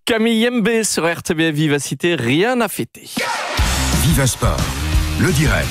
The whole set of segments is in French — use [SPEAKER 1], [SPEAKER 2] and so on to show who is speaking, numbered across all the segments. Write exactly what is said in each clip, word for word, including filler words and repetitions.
[SPEAKER 1] Camille Mbé sur R T B F Vivacité, rien à fêter.
[SPEAKER 2] Viva Sport, le direct.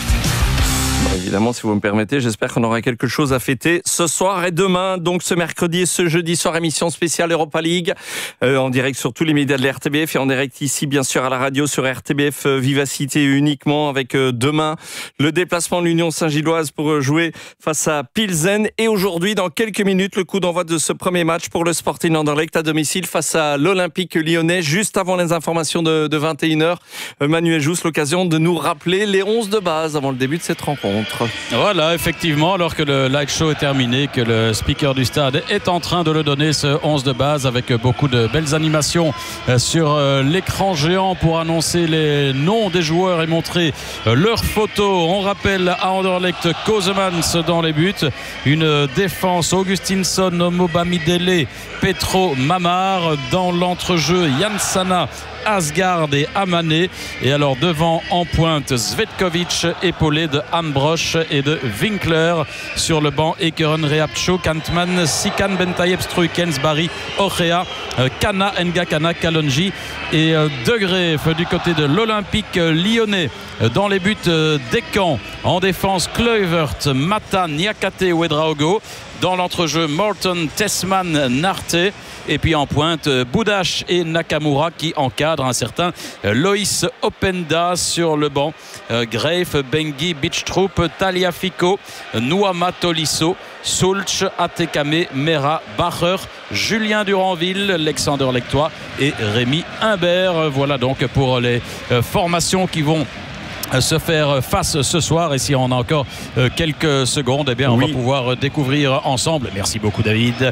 [SPEAKER 1] Bon, évidemment, si vous me permettez, j'espère qu'on aura quelque chose à fêter ce soir et demain. Donc ce mercredi et ce jeudi soir, émission spéciale Europa League, euh, en direct sur tous les médias de la R T B F et en direct ici, bien sûr, à la radio sur R T B F Vivacité uniquement, avec euh, demain le déplacement de l'Union Saint-Gilloise pour jouer face à Pilsen. Et aujourd'hui, dans quelques minutes, le coup d'envoi de ce premier match pour le Sporting Anderlecht à domicile face à l'Olympique Lyonnais. Juste avant les informations de, de vingt et une heures, Manuel Jousse, l'occasion de nous rappeler les onze de base avant le début de cette rencontre.
[SPEAKER 3] Voilà, effectivement, alors que le light show est terminé, que le speaker du stade est en train de le donner, ce onze de base, avec beaucoup de belles animations sur l'écran géant pour annoncer les noms des joueurs et montrer leurs photos. On rappelle à Anderlecht Kosemans dans les buts, une défense Augustinsson, Mobamidele, Petro Mamar, dans l'entrejeu Jansana, Asgard et Amané, et alors devant en pointe Zvetkovic, épaulé de Ambrosch et de Winkler. Sur le banc, Ekeren, Reapcho, Kantman, Sikan, Bentayeb, Struikens, Barry, Ochea, Kana, Ngakana, Kalonji et De Greef du côté de l'Olympique Lyonnais. Dans les buts, Descamps. En défense, Kluivert, Mata, Niakate, Ouedraogo. Dans l'entrejeu, Morton, Tessman, Narte. Et puis en pointe, Boudache et Nakamura qui encadrent un certain Loïs Openda. Sur le banc, Greif, Bengi, Bichtroup, Taliafico, Nouama Tolisso, Sulch, Atekame, Mera, Bacher, Julien Duranville, Alexander Lectois et Rémi Imbert. Voilà donc pour les formations qui vont se faire face ce soir. Et si on a encore quelques secondes, eh bien on oui. va pouvoir découvrir ensemble, merci beaucoup David,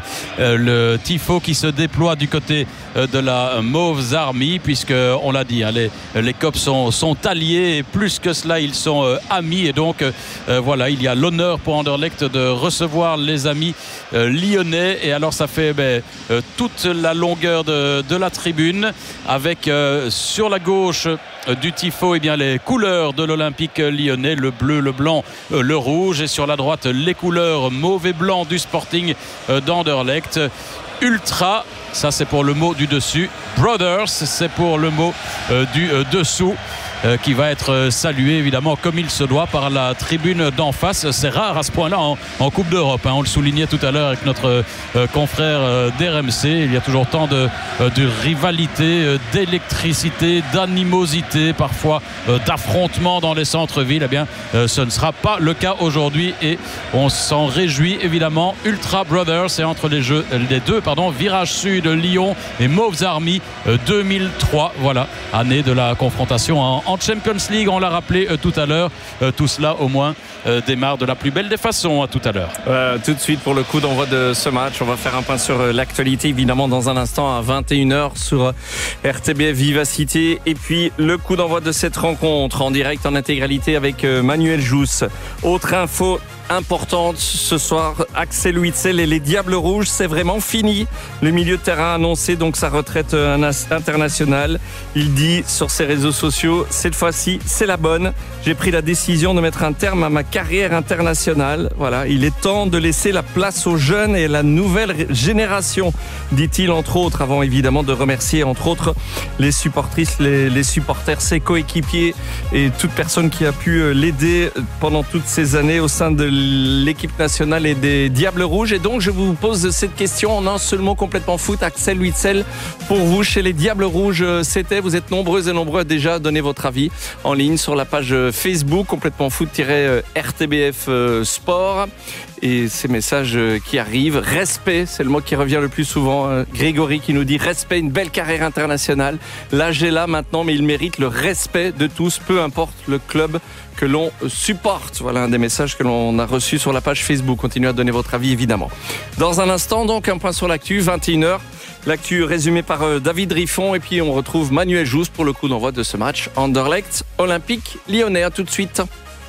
[SPEAKER 3] le tifo qui se déploie du côté de la Mauves Army, puisque on l'a dit, hein, les, les cops sont, sont alliés, et plus que cela ils sont euh, amis, et donc euh, voilà, il y a l'honneur pour Anderlecht de recevoir les amis euh, lyonnais. Et alors ça fait ben, euh, toute la longueur de, de la tribune, avec euh, sur la gauche euh, du tifo eh bien, les couleurs de l'Olympique Lyonnais, le bleu, le blanc, euh, le rouge, et sur la droite les couleurs mauve et blanc du Sporting euh, d'Anderlecht. Ultra, ça c'est pour le mot du dessus. Brothers, c'est pour le mot euh, du euh, dessous, euh, qui va être euh, salué évidemment comme il se doit par la tribune d'en face. C'est rare à ce point-là en, en Coupe d'Europe, hein. On le soulignait tout à l'heure avec notre euh, confrère euh, d'R M C. Il y a toujours tant de, euh, de rivalité, euh, d'électricité, d'animosité, parfois euh, d'affrontement dans les centres-villes. Eh bien, euh, ce ne sera pas le cas aujourd'hui, et on s'en réjouit évidemment. Ultra Brothers, c'est entre les, jeux, les deux pardon, Virage Sud, Lyon et Mauves Army euh, deux mille trois. Voilà, année de la confrontation en, en Champions League. On l'a rappelé euh, tout à l'heure. Euh, tout cela au moins euh, démarre de la plus belle des façons. À tout à l'heure.
[SPEAKER 1] Euh, tout de suite pour le coup d'envoi de ce match, on va faire un point sur euh, l'actualité évidemment dans un instant à vingt et une heures sur euh, R T B F Vivacité, et puis le coup d'envoi de cette rencontre en direct en intégralité avec euh, Manuel Jousse. Autre info importante ce soir, Axel Witsel et les Diables Rouges, c'est vraiment fini. Le milieu de terrain a annoncé donc sa retraite internationale. Il dit sur ses réseaux sociaux: cette fois-ci c'est la bonne, j'ai pris la décision de mettre un terme à ma carrière internationale. Voilà, il est temps de laisser la place aux jeunes et à la nouvelle génération, dit-il, entre autres, avant évidemment de remercier entre autres les supportrices, les, les supporters, ses coéquipiers et toute personne qui a pu l'aider pendant toutes ces années au sein de l'équipe nationale et des Diables Rouges. Et donc je vous pose cette question en un seul mot complètement foot. Axel Witsel, pour vous chez les Diables Rouges, c'était, vous êtes nombreux et nombreux à déjà donner votre avis en ligne sur la page Facebook complètement foot-R T B F Sport, et ces messages qui arrivent. Respect, c'est le mot qui revient le plus souvent. Grégory qui nous dit respect, une belle carrière internationale, l'âge est là maintenant, mais il mérite le respect de tous, peu importe le club que l'on supporte. Voilà un des messages que l'on a reçus sur la page Facebook. Continuez à donner votre avis évidemment. Dans un instant donc, un point sur l'actu, vingt et une heures, l'actu résumée par David Riffon, et puis on retrouve Manuel Jousse pour le coup d'envoi de ce match Anderlecht Olympique Lyonnais. À tout de suite.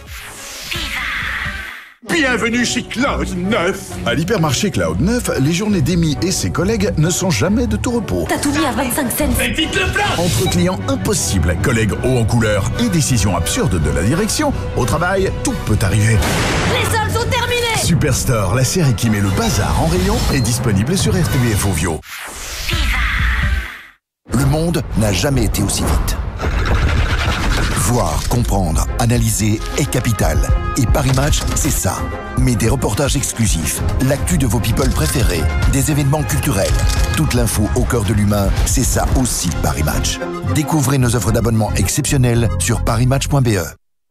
[SPEAKER 4] Bienvenue chez Cloud neuf.
[SPEAKER 2] À l'hypermarché Cloud neuf, les journées d'Amy et ses collègues ne sont jamais de tout repos.
[SPEAKER 5] T'as tout mis à vingt-cinq cents.
[SPEAKER 4] Mais vite le plat.
[SPEAKER 2] Entre clients impossibles, collègues hauts en couleur et décisions absurdes de la direction, au travail, tout peut arriver.
[SPEAKER 5] Les soldes sont terminés.
[SPEAKER 2] Superstore, la série qui met le bazar en rayon, est disponible sur R T B F Ovio. Le monde
[SPEAKER 6] monde n'a jamais été aussi vite. Voir, comprendre, analyser est capital. Et Paris Match, c'est ça. Mais des reportages exclusifs, l'actu de vos people préférés, des événements culturels, toute l'info au cœur de l'humain, c'est ça aussi Paris Match. Découvrez nos offres d'abonnement exceptionnelles sur paris match point b e.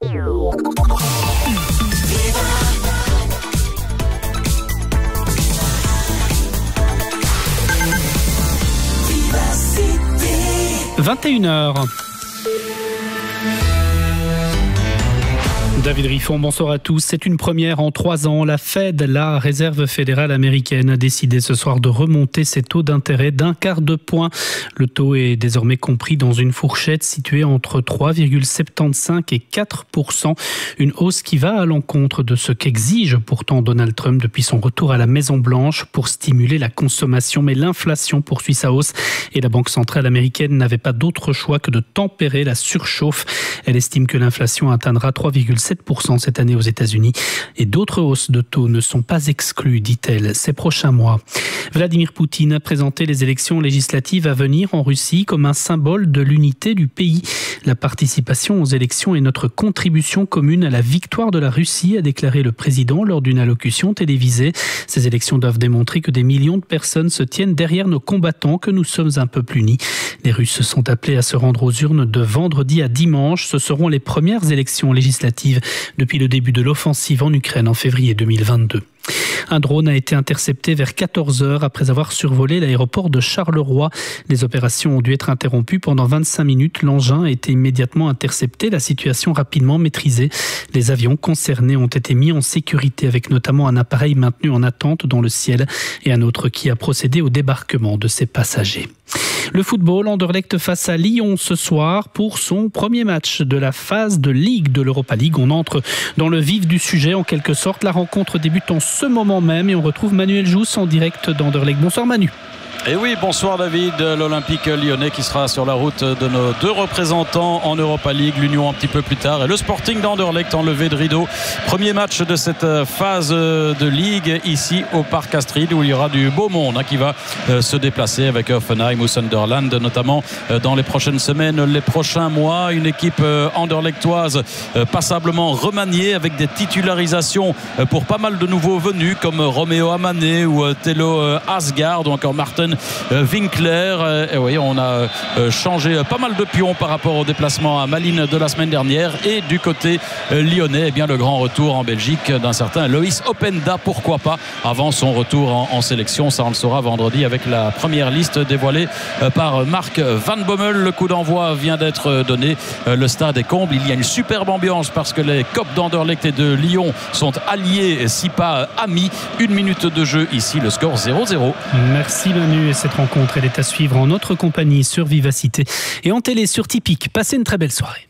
[SPEAKER 7] vingt et une heures. David Riffon, bonsoir à tous. C'est une première en trois ans. La Fed, la Réserve fédérale américaine, a décidé ce soir de remonter ses taux d'intérêt d'un quart de point. Le taux est désormais compris dans une fourchette située entre trois virgule soixante-quinze et quatre pour cent. Une hausse qui va à l'encontre de ce qu'exige pourtant Donald Trump depuis son retour à la Maison-Blanche pour stimuler la consommation. Mais l'inflation poursuit sa hausse et la Banque centrale américaine n'avait pas d'autre choix que de tempérer la surchauffe. Elle estime que l'inflation atteindra trois virgule sept pour cent cette année aux États-Unis et d'autres hausses de taux ne sont pas exclues, dit-elle, ces prochains mois. Vladimir Poutine a présenté les élections législatives à venir en Russie comme un symbole de l'unité du pays. La participation aux élections est notre contribution commune à la victoire de la Russie, a déclaré le président lors d'une allocution télévisée. Ces élections doivent démontrer que des millions de personnes se tiennent derrière nos combattants, que nous sommes un peuple uni. Les Russes sont appelés à se rendre aux urnes de vendredi à dimanche. Ce seront les premières élections législatives depuis le début de l'offensive en Ukraine en février deux mille vingt-deux. Un drone a été intercepté vers quatorze heures après avoir survolé l'aéroport de Charleroi. Les opérations ont dû être interrompues pendant vingt-cinq minutes. L'engin a été immédiatement intercepté, la situation rapidement maîtrisée. Les avions concernés ont été mis en sécurité avec notamment un appareil maintenu en attente dans le ciel et un autre qui a procédé au débarquement de ses passagers. Le football, Anderlecht face à Lyon ce soir pour son premier match de la phase de Ligue de l'Europa League. On entre dans le vif du sujet en quelque sorte. La rencontre débute en ce moment même et on retrouve Manuel Jousse en direct d'Anderlecht. Bonsoir Manu.
[SPEAKER 3] Et oui, bonsoir David, l'Olympique lyonnais qui sera sur la route de nos deux représentants en Europa League, l'Union un petit peu plus tard et le Sporting d'Anderlecht en levée de rideau. Premier match de cette phase de Ligue ici au Parc Astrid où il y aura du beau monde hein, qui va euh, se déplacer avec Hoffenheim ou Sunderland notamment euh, dans les prochaines semaines, les prochains mois. Une équipe euh, anderlechtoise euh, passablement remaniée avec des titularisations euh, pour pas mal de nouveaux venus comme Roméo Amané ou euh, Thélo euh, Asgard ou encore Martin Winkler. Et oui, on a changé pas mal de pions par rapport au déplacement à Malines de la semaine dernière. Et du côté lyonnais, eh bien, le grand retour en Belgique d'un certain Loïs Openda, pourquoi pas, avant son retour en, en sélection. Ça, on le saura vendredi avec la première liste dévoilée par Marc Van Bommel. Le coup d'envoi vient d'être donné. Le stade est comble. Il y a une superbe ambiance parce que les Cops d'Anderlecht et de Lyon sont alliés, si pas amis. Une minute de jeu ici, le score zéro zéro.
[SPEAKER 7] Merci Manu. Et cette rencontre, elle est à suivre en notre compagnie sur Vivacité et en télé sur Tipeee. Passez une très belle soirée.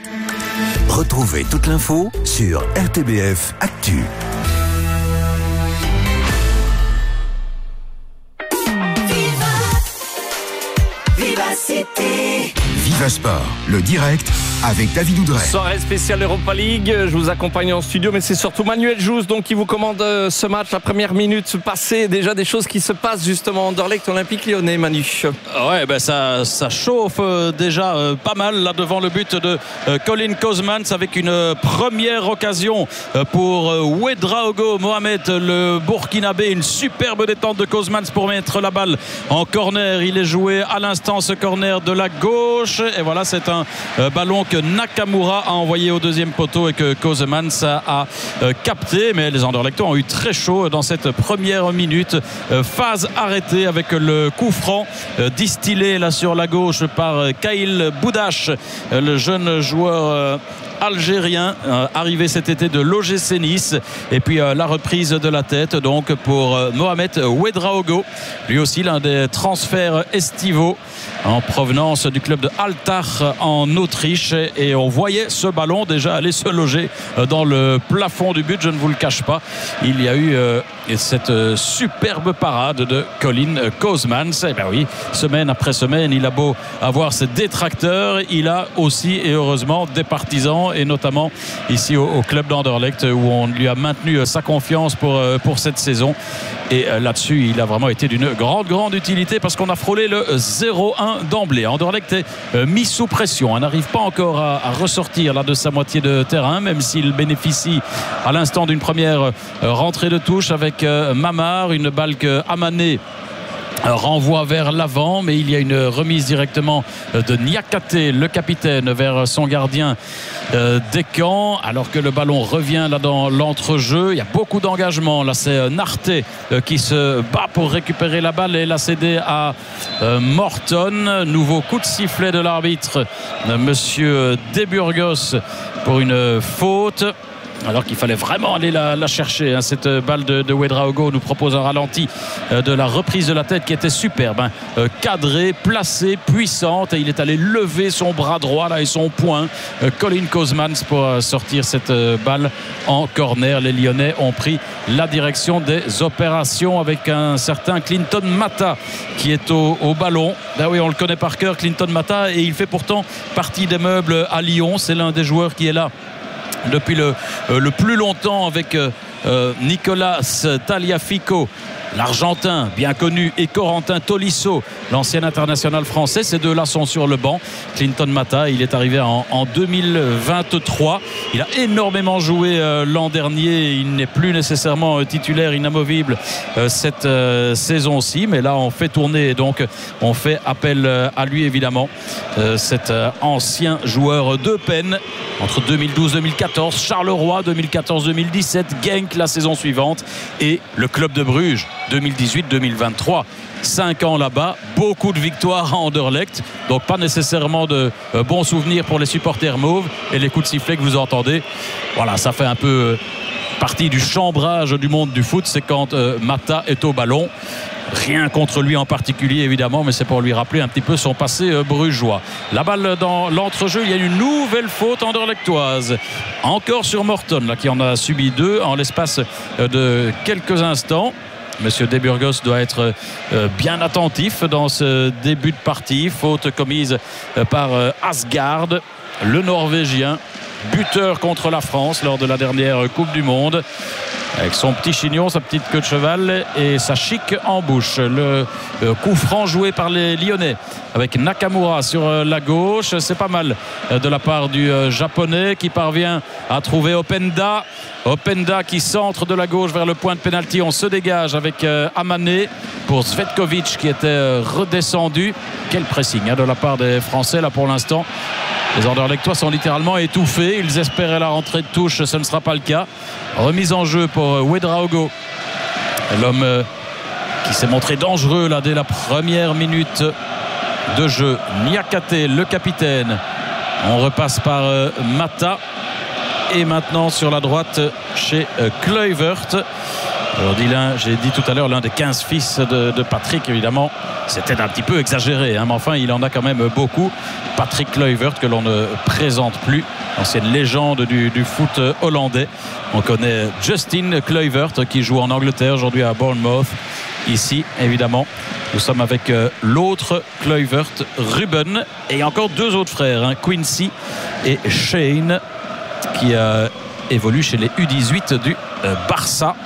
[SPEAKER 6] Retrouvez toute l'info sur R T B F Actu.
[SPEAKER 5] Viva, Vivacité.
[SPEAKER 2] Viva Sport, le direct avec David Oudray.
[SPEAKER 1] Soirée spéciale Europa League. Je vous accompagne en studio, mais c'est surtout Manuel Jousse donc, qui vous commande ce match. La première minute passée, déjà des choses qui se passent justement. Anderlecht Olympique Lyonnais, Manu.
[SPEAKER 3] Ouais, ben ça, ça chauffe euh, déjà euh, pas mal là devant le but de euh, Colin Kozmans avec une euh, première occasion euh, pour euh, Ouedraogo Mohamed, le Burkinabé. Une superbe détente de Kozmans pour mettre la balle en corner. Il est joué à l'instant ce corner de la gauche. Et voilà, c'est un euh, ballon que Nakamura a envoyé au deuxième poteau et que Kozmans a, a euh, capté. Mais les Anderlechtois ont eu très chaud dans cette première minute. Euh, phase arrêtée avec le coup franc euh, distillé là sur la gauche par euh, Kaïl Boudache, euh, le jeune joueur euh, algérien euh, arrivé cet été de l'O G C Nice. Et puis euh, la reprise de la tête donc pour euh, Mohamed Ouedraogo, lui aussi l'un des transferts estivaux en provenance du club de Altach en Autriche. Et on voyait ce ballon déjà aller se loger dans le plafond du but, je ne vous le cache pas. Il y a eu euh, cette euh, superbe parade de Colin Kozmans. Et ben oui, semaine après semaine, il a beau avoir ses détracteurs, il a aussi et heureusement des partisans. temps et notamment ici au, au club d'Anderlecht où on lui a maintenu sa confiance pour, pour cette saison. Et là-dessus, il a vraiment été d'une grande, grande utilité parce qu'on a frôlé le zéro un d'emblée. Anderlecht est mis sous pression. On n'arrive pas encore à, à ressortir là de sa moitié de terrain, même s'il bénéficie à l'instant d'une première rentrée de touche avec Mamar, une balle que Amané renvoie vers l'avant, mais il y a une remise directement de Niakate, le capitaine, vers son gardien euh, Descamps, alors que le ballon revient là dans l'entrejeu. Il y a beaucoup d'engagement. Là, c'est Narté euh, qui se bat pour récupérer la balle et la céder à euh, Morton. Nouveau coup de sifflet de l'arbitre, euh, monsieur Deburgos, pour une faute. Alors qu'il fallait vraiment aller la, la chercher, hein. Cette balle de, de Ouedraogo nous propose un ralenti euh, de la reprise de la tête qui était superbe, hein. euh, cadrée, placée, puissante, et il est allé lever son bras droit là et son poing, euh, Colin Kozmans, pour euh, sortir cette euh, balle en corner. Les Lyonnais ont pris la direction des opérations avec un certain Clinton Mata qui est au, au ballon. Ben oui, on le connaît par cœur, Clinton Mata, et il fait pourtant partie des meubles à Lyon. C'est l'un des joueurs qui est là depuis le, euh, le plus longtemps avec euh, euh, Nicolas Tagliafico, l'Argentin bien connu, et Corentin Tolisso, l'ancien international français. Ces deux-là sont sur le banc. Clinton Mata, il est arrivé en, en deux mille vingt-trois. Il a énormément joué euh, l'an dernier. Il n'est plus nécessairement euh, titulaire inamovible euh, cette euh, saison-ci. Mais là, on fait tourner, donc on fait appel euh, à lui, évidemment. Euh, cet euh, ancien joueur de peine entre deux mille douze deux mille quatorze, Charleroi deux mille quatorze deux mille dix-sept, Genk la saison suivante et le club de Bruges deux mille dix-huit deux mille vingt-trois. cinq ans là-bas, beaucoup de victoires à Anderlecht, donc pas nécessairement de euh, bons souvenirs pour les supporters mauves. Et les coups de sifflet que vous entendez, voilà, ça fait un peu euh, partie du chambrage du monde du foot. C'est quand euh, Mata est au ballon. Rien contre lui en particulier, évidemment, mais c'est pour lui rappeler un petit peu son passé euh, brugeois. La balle dans l'entrejeu, il y a une nouvelle faute anderlechtoise. Encore sur Morton, là, qui en a subi deux en l'espace euh, de quelques instants. Monsieur Deburgos doit être euh, bien attentif dans ce début de partie. Faute commise euh, par euh, Asgard, le Norvégien, buteur contre la France lors de la dernière Coupe du Monde, avec son petit chignon, sa petite queue de cheval et sa chic en bouche. Le euh, coup franc joué par les Lyonnais avec Nakamura sur euh, la gauche. C'est pas mal euh, de la part du euh, Japonais qui parvient à trouver Openda. Openda qui centre de la gauche vers le point de pénalty. On se dégage avec euh, Amané pour Svetkovic qui était euh, redescendu. Quel pressing hein, de la part des Français là pour l'instant. Les Anderlechtois sont littéralement étouffés. Ils espéraient la rentrée de touche, ce ne sera pas le cas. Remise en jeu pour Ouedraogo, l'homme euh, qui s'est montré dangereux là dès la première minute de jeu. Niakate, le capitaine. On repasse par euh, Mata. Et maintenant sur la droite chez euh, Kluivert. Alors Dylan, j'ai dit tout à l'heure, l'un des quinze fils de, de Patrick, évidemment, c'était un petit peu exagéré, hein, mais enfin il en a quand même beaucoup. Patrick Kluivert, que l'on ne présente plus, ancienne légende du, du foot hollandais. On connaît Justin Kluivert qui joue en Angleterre aujourd'hui à Bournemouth. Ici, évidemment, nous sommes avec euh, l'autre Kluivert, Ruben, et encore deux autres frères, hein, Quincy et Shane, qui euh, évoluent chez les U dix-huit du euh, Barça,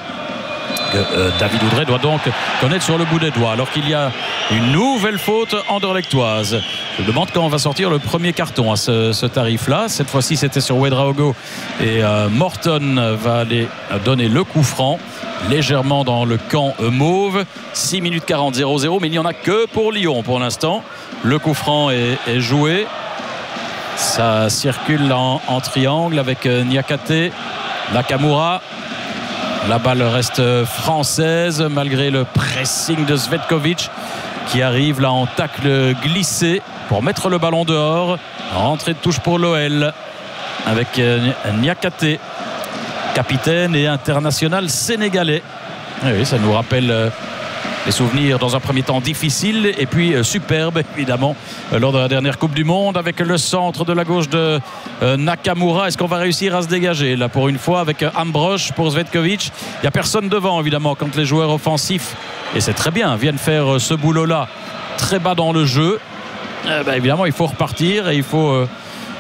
[SPEAKER 3] que euh, David Oudrey doit donc connaître sur le bout des doigts, alors qu'il y a une nouvelle faute anderlechtoise. Je me demande quand on va sortir le premier carton à ce, ce tarif-là. Cette fois-ci, c'était sur Ouedraogo et euh, Morton va aller donner le coup franc légèrement dans le camp mauve. Six minutes quarante, zéro zéro, mais il n'y en a que pour Lyon pour l'instant. Le coup franc est, est joué. Ça circule en, en triangle avec euh, Niakate, Nakamura. La balle reste française malgré le pressing de Svetkovic qui arrive là en tacle glissé pour mettre le ballon dehors. Rentrée de touche pour l'O L avec Niakate, capitaine et international sénégalais. Et oui, ça nous rappelle les souvenirs dans un premier temps difficiles et puis euh, superbes évidemment euh, lors de la dernière Coupe du Monde avec le centre de la gauche de euh, Nakamura. Est-ce qu'on va réussir à se dégager là pour une fois avec euh, Ambrosch pour Svetkovic? Il n'y a personne devant évidemment quand les joueurs offensifs, et c'est très bien, viennent faire euh, ce boulot là très bas dans le jeu. Euh, bah, évidemment il faut repartir et il faut euh,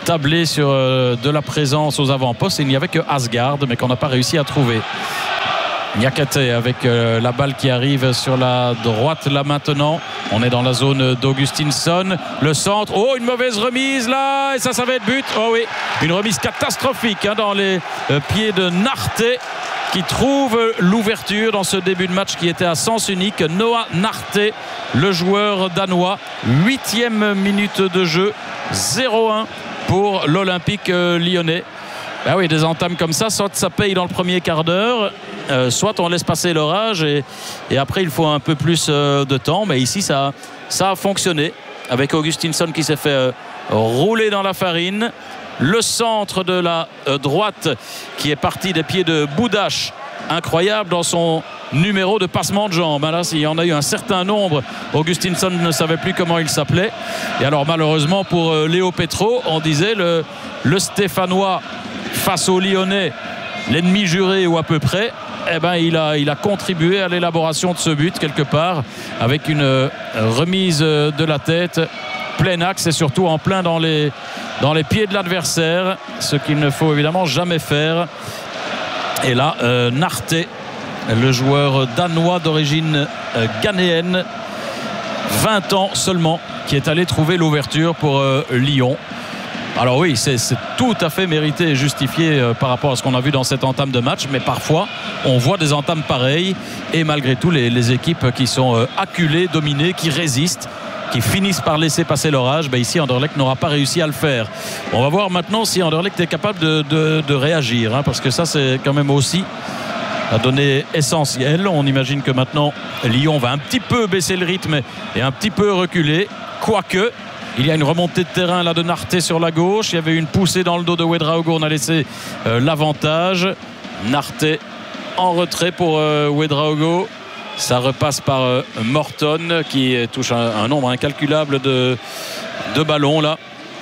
[SPEAKER 3] tabler sur euh, de la présence aux avant-postes. Il n'y avait que Asgard, mais qu'on n'a pas réussi à trouver. Niakate avec euh, la balle qui arrive sur la droite là maintenant. On est dans la zone d'Augustinsson. Le centre. Oh, une mauvaise remise là. Et ça, ça va être but. Oh oui, une remise catastrophique hein, dans les euh, pieds de Narte, qui trouve l'ouverture dans ce début de match qui était à sens unique. Noah Narte, le joueur danois. Huitième minute de jeu. zéro un pour l'Olympique euh, lyonnais. Ben oui, des entames comme ça, soit ça paye dans le premier quart d'heure, euh, soit on laisse passer l'orage et, et après il faut un peu plus euh, de temps. Mais ici ça, ça a fonctionné avec Augustinsson qui s'est fait euh, rouler dans la farine. Le centre de la euh, droite qui est parti des pieds de Boudache, incroyable dans son numéro de passement de jambes. Là, il y en a eu un certain nombre. Augustinsson ne savait plus comment il s'appelait. Et alors malheureusement pour euh, Léo Petro, on disait le, le Stéphanois face au Lyonnais, l'ennemi juré ou à peu près, eh ben, il, a, il a contribué à l'élaboration de ce but quelque part avec une euh, remise de la tête plein axe et surtout en plein dans les, dans les pieds de l'adversaire, ce qu'il ne faut évidemment jamais faire. Et là euh, Narte, le joueur danois d'origine euh, ghanéenne, vingt ans seulement, qui est allé trouver l'ouverture pour euh, Lyon. Alors oui, c'est, c'est tout à fait mérité et justifié euh, par rapport à ce qu'on a vu dans cette entame de match, mais parfois on voit des entames pareilles et malgré tout les, les équipes qui sont euh, acculées, dominées, qui résistent, qui finissent par laisser passer l'orage. Ben ici Anderlecht n'aura pas réussi à le faire. On va voir maintenant si Anderlecht est capable de, de, de réagir hein, parce que ça c'est quand même aussi la donnée essentielle. On imagine que maintenant Lyon va un petit peu baisser le rythme et un petit peu reculer, quoique il y a une remontée de terrain là de Narte sur la gauche. Il y avait une poussée dans le dos de Ouédraogo. On a laissé euh, l'avantage. Narte en retrait pour euh, Ouédraogo. Ça repasse par euh, Morton qui touche un, un nombre incalculable de, de ballons là.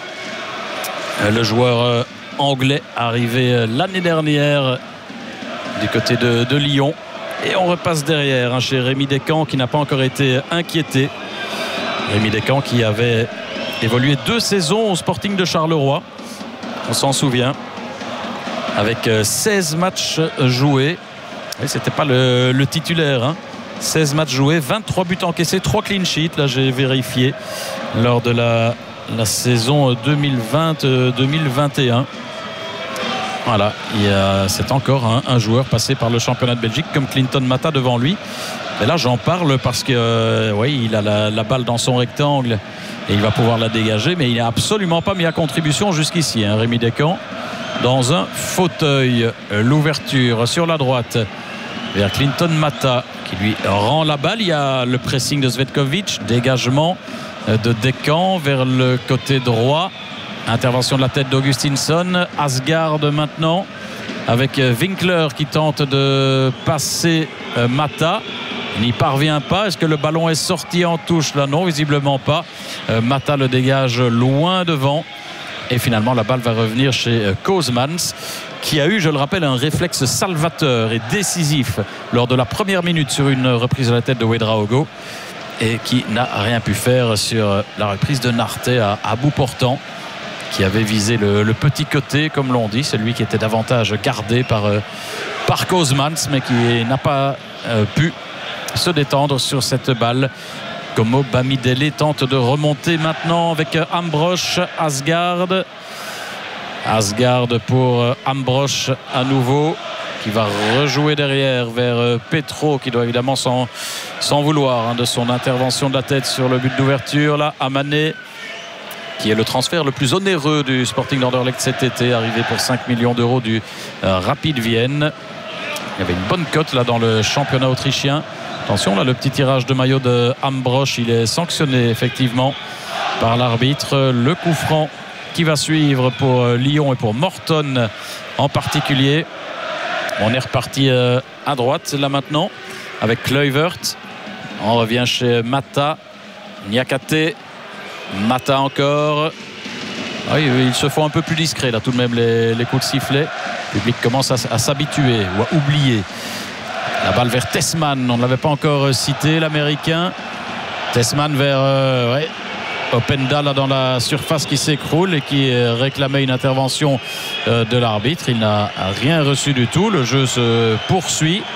[SPEAKER 3] Euh, le joueur euh, anglais arrivé euh, l'année dernière du côté de, de Lyon. Et on repasse derrière hein, chez Rémi Descamps qui n'a pas encore été inquiété. Rémi Descamps qui avait évolué deux saisons au Sporting de Charleroi, on s'en souvient, avec seize matchs joués. Et c'était pas le, le titulaire hein. seize matchs joués, vingt-trois buts encaissés, trois clean sheets, là j'ai vérifié lors de la, la saison deux mille vingt deux mille vingt et un. Voilà, c'est encore un, un joueur passé par le championnat de Belgique comme Clinton Mata devant lui. Et là j'en parle parce que euh, oui, il a la, la balle dans son rectangle et il va pouvoir la dégager, mais il n'a absolument pas mis à contribution jusqu'ici hein, Rémi Descamps dans un fauteuil. L'ouverture sur la droite vers Clinton Mata qui lui rend la balle. Il y a le pressing de Svetkovic, dégagement de Descamps vers le côté droit, intervention de la tête d'Augustinsson. Asgard maintenant avec Winkler qui tente de passer Mata. Il n'y parvient pas. Est-ce que le ballon est sorti en touche là? Non, visiblement pas. euh, Mata le dégage loin devant et finalement la balle va revenir chez Koosmans qui a eu, je le rappelle, un réflexe salvateur et décisif lors de la première minute sur une reprise de la tête de Ouédraogo et qui n'a rien pu faire sur la reprise de Narte à, à bout portant, qui avait visé le, le petit côté comme l'on dit, celui qui était davantage gardé par, par Koosmans mais qui n'a pas euh, pu se détendre sur cette balle. Como Bamidele tente de remonter maintenant avec Ambrosch. Asgard Asgard pour Ambrosch à nouveau qui va rejouer derrière vers Petro qui doit évidemment s'en, s'en vouloir hein, de son intervention de la tête sur le but d'ouverture. Là Amané qui est le transfert le plus onéreux du Sporting d'Anderlecht cet été, arrivé pour cinq millions d'euros du euh, Rapid Vienne. Il y avait une bonne cote là dans le championnat autrichien. Attention là, le petit tirage de maillot de Ambrosch, il est sanctionné effectivement par l'arbitre. Le coup franc qui va suivre pour Lyon et pour Morton en particulier. On est reparti à droite là maintenant avec Kluivert. On revient chez Mata, Niakate, Mata encore. Oui, ils se font un peu plus discrets là tout de même les, les coups de sifflet. Le public commence à, à s'habituer ou à oublier. La balle vers Tessman, on ne l'avait pas encore cité, l'américain. Tessman vers euh, ouais, Openda là dans la surface qui s'écroule et qui réclamait une intervention de l'arbitre. Il n'a rien reçu du tout. Le jeu se poursuit.